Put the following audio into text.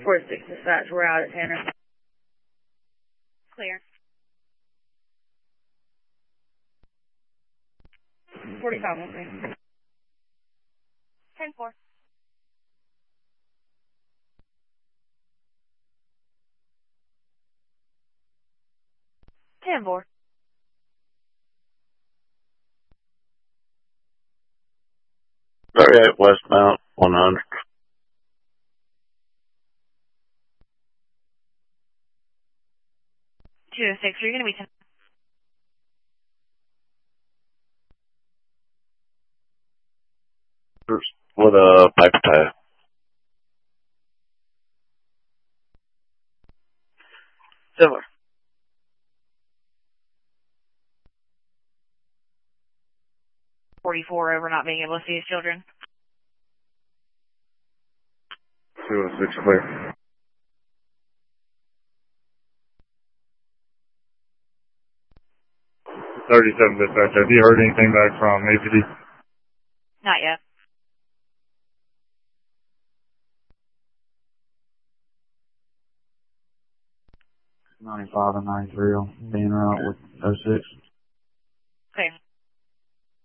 46 dispatch, we're out at Tanner. Clear. 45 won't be. 10-4. Ten-4. 38 westbound, 100. 206, are you going to be 10? With a paper tag. Silver. 44 over not being able to see his children. 206 clear. 37 dispatch. Have you heard anything back from APD? Not yet. '95 and '93 on being route with 06.